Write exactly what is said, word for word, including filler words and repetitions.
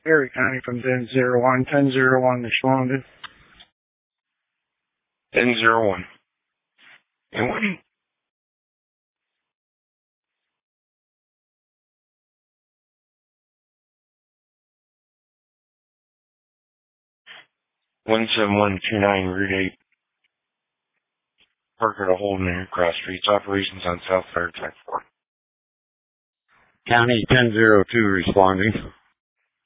Perry County from ten zero one. ten zero one responded. ten zero one. And what do you... one seven one two nine Route eight. Parker to Holden and Cross Streets. Operations on South Fire Tech four. County ten zero two responding.